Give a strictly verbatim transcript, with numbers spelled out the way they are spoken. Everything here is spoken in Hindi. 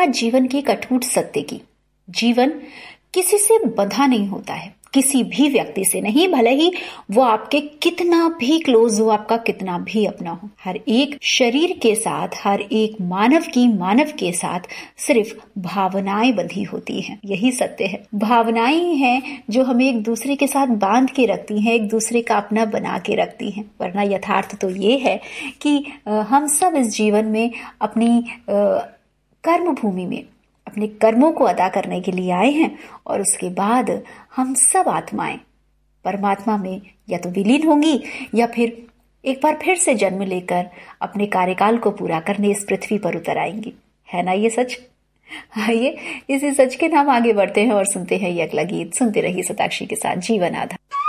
आज जीवन की एक अटूट सत्य की, जीवन किसी से बंधा नहीं होता है, किसी भी व्यक्ति से नहीं, भले ही वो आपके कितना भी क्लोज हो, आपका कितना भी अपना हो। हर एक शरीर के साथ, हर एक मानव की मानव के साथ सिर्फ भावनाएं बंधी होती हैं। यही सत्य है, भावनाएं हैं जो हमें एक दूसरे के साथ बांध के रखती हैं, एक दूसरे का अपना बना के रखती हैं। वरना यथार्थ तो ये है कि हम सब इस जीवन में अपनी कर्म भूमि में अपने कर्मों को अदा करने के लिए आए हैं और उसके बाद हम सब आत्माएं परमात्मा में या तो विलीन होंगी या फिर एक बार फिर से जन्म लेकर अपने कार्यकाल को पूरा करने इस पृथ्वी पर उतर आएंगी। है ना ये सच? आइए इसी सच के नाम आगे बढ़ते हैं और सुनते हैं ये अगला गीत। सुनते रहिए सताक्षी के साथ जीवन आधा।